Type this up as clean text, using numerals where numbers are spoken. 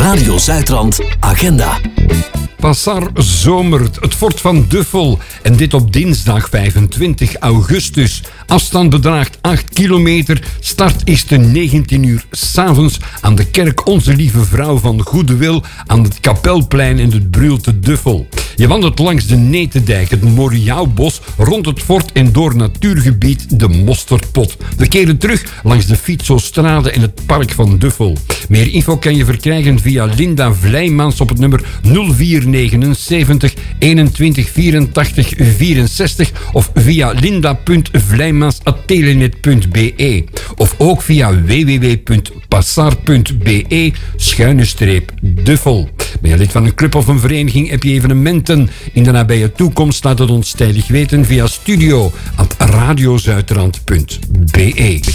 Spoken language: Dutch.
Radio Zuidrand Agenda. Passar zomert, het fort van Duffel. En dit op dinsdag 25 augustus. Afstand bedraagt 8 kilometer. Start is te 19 uur 's avonds aan de kerk Onze Lieve Vrouw van Goede Wil aan het Kapelplein in het Brul te Duffel. Je wandelt langs de Netendijk, het Moriauwbos, rond het fort en door natuurgebied de Mosterdpot. We keren terug langs de Fietsostrade in het park van Duffel. Meer info kan je verkrijgen via Linda Vlijmans op het nummer 0479 21 84 64 of via linda.vlijmans@telenet.be of ook via www.passar.be/Duffel. Ben je lid van een club of een vereniging, heb je evenementen in de nabije toekomst, laat het ons tijdig weten via studio@radiozuidrand.be.